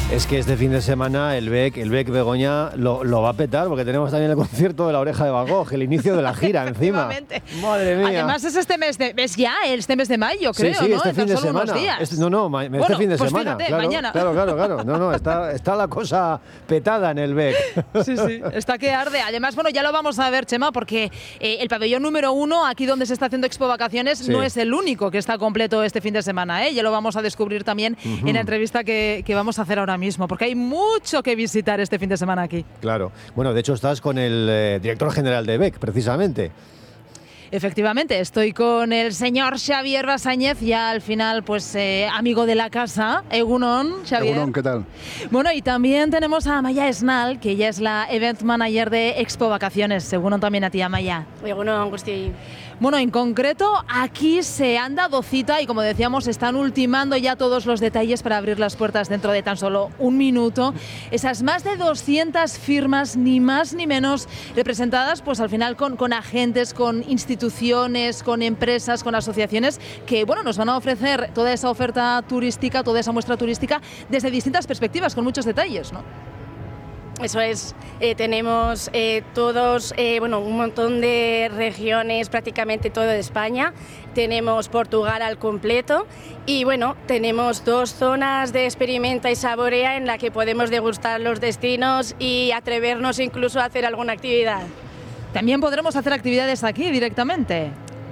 Es que este fin de semana el Bec Begoña lo va a petar, porque tenemos también el concierto de La Oreja de Van Gogh, el inicio de la gira encima. Madre mía. Además es este mes de mayo, creo, sí, ¿no? Este fin de solo semana. unos días. Este fin de pues semana. Fíjate, claro, mañana. Claro. No, está la cosa petada en el Bec. Sí, está que arde. Además, ya lo vamos a ver, Chema, porque el pabellón número 1, aquí donde se está haciendo Expo Vacaciones, no es el único que está completo este fin de semana, ¿eh? Ya lo vamos a descubrir también en la entrevista que vamos a hacer ahora mismo, porque hay mucho que visitar este fin de semana aquí. Claro. Bueno, de hecho estás con el director general de Bec, precisamente. Efectivamente, estoy con el señor Xavier Basáñez, ya al final, amigo de la casa. Egunon, Xavier. Egunon, ¿qué tal? Bueno, y también tenemos a Amaia Esnal, que ella es la Event Manager de Expo Vacaciones. Egunon también a ti, Amaia. Egunon, Gusti. Bueno, en concreto, aquí se han dado cita y, como decíamos, están ultimando ya todos los detalles para abrir las puertas dentro de tan solo un minuto. Esas más de 200 firmas, ni más ni menos, representadas al final con agentes, con instituciones, con empresas, con asociaciones que nos van a ofrecer toda esa oferta turística, toda esa muestra turística desde distintas perspectivas, con muchos detalles, ¿no? Eso es, tenemos todos, un montón de regiones, prácticamente todo de España. Tenemos Portugal al completo y tenemos 2 zonas de experimenta y saborea en la que podemos degustar los destinos y atrevernos incluso a hacer alguna actividad. También podremos hacer actividades aquí directamente.